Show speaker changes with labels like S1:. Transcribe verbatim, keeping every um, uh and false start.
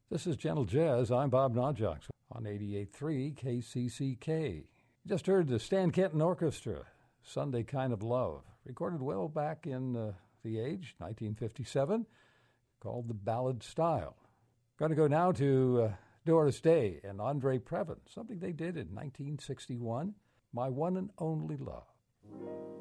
S1: This is Gentle Jazz. I'm Bob Nodjox on eighty-eight point three K C C K. You just heard the Stan Kenton Orchestra, Sunday Kind of Love, recorded well back in uh, the age, nineteen fifty-seven, called the Ballad Style. Going to go now to uh, Doris Day and Andre Previn, something they did in nineteen sixty-one, My One and Only Love.